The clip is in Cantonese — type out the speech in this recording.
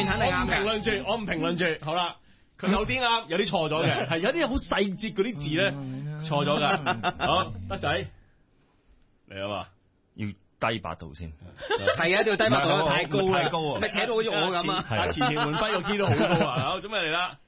面肯定啱嘅。 我唔評論住，好啦。佢有啲啱，有啲錯咗嘅，係有啲好細節嗰啲字咧錯咗㗎。好，德仔嚟啊嘛， 要低八度先。 係啊，條低八度太高啦， 太高啊， 咪扯到好似我咁啊。 前換輝個 key 都好高啊。好，準備嚟啦。